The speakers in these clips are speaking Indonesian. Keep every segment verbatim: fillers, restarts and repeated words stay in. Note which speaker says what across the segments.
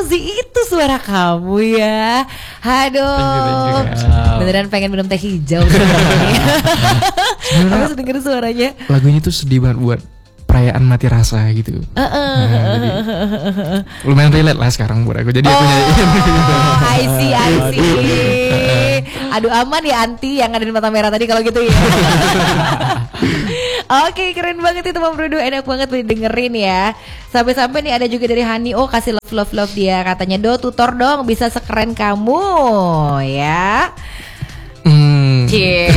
Speaker 1: Fauzi, itu suara kamu ya. Aduh, beneran pengen minum teh hijau. Aku denger suaranya.
Speaker 2: Lagu ini tuh sedih banget buat perayaan mati rasa gitu. Uh, uh, nah, jadi, lumayan relate lah sekarang buat aku. Jadi oh, aku nyanyiin.
Speaker 1: Oh, I see, I see. Aduh, aman ya anti yang ada di mata merah tadi kalau gitu ya. Oke, keren banget itu Mam Bro, enak banget dengerin ya. Sampai-sampai nih ada juga dari Hani, oh kasih love love love dia, katanya do tutor dong bisa sekeren kamu ya.
Speaker 2: Hmm.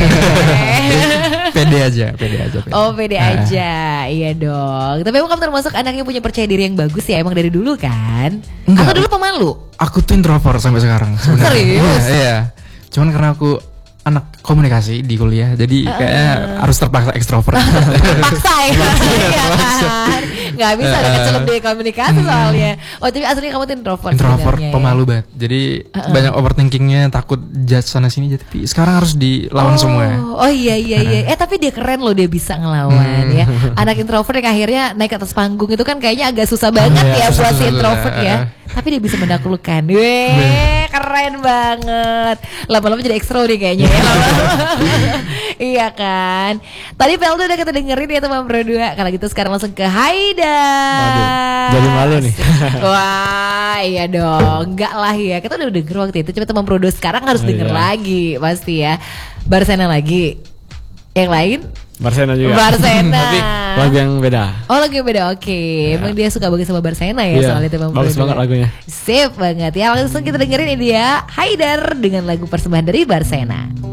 Speaker 2: Pede aja, pede aja. Pede.
Speaker 1: Oh pede nah. aja, iya dong. Tapi emang kamu termasuk anak yang punya percaya diri yang bagus ya, emang dari dulu kan? Enggak. Atau dulu pemalu?
Speaker 2: Aku tuh introvert sampai sekarang sebenarnya.
Speaker 1: Serius?
Speaker 2: Iya, iya. Cuman karena aku anak komunikasi di kuliah, jadi uh, kayaknya harus terpaksa ekstrovert.
Speaker 1: Terpaksa ya, iya kan? Gak bisa uh, ada celup di komunikasi soalnya. Oh tapi aslinya kamu tuh introvert.
Speaker 2: Introvert, pemalu ya? Banget. Jadi uh, uh. banyak overthinkingnya, takut judge sana sini. Jadi sekarang harus dilawan
Speaker 1: oh,
Speaker 2: semua.
Speaker 1: Oh iya iya iya. Eh tapi dia keren loh, dia bisa ngelawan hmm. ya. Anak introvert yang akhirnya naik ke atas panggung itu kan kayaknya agak susah banget oh, ya, ya buat si introvert ya. Tapi dia bisa menaklukkan. Weh, keren banget. Lama-lama jadi ekstro nih kayaknya ya. Iya kan. Tadi Pel udah kita dengerin ya teman Bro dua. Kalau gitu sekarang langsung ke Haidar.
Speaker 3: Waduh, jadi malu nih.
Speaker 1: Wah iya dong. Enggak lah ya, kita udah denger waktu itu. Cuma teman Bro dua sekarang harus oh, denger iya. lagi pasti ya. Barsena lagi. Yang lain
Speaker 3: Barsena juga.
Speaker 1: Barsena.
Speaker 3: Tapi lagu yang beda.
Speaker 1: Oh lagu yang beda, oke okay. Ya. Emang dia suka banget sama Barsena ya, yeah. soalnya teman
Speaker 3: bagus banget lagunya.
Speaker 1: Sip banget ya. Langsung kita dengerin ini dia Haidar dengan lagu persembahan dari Barsena.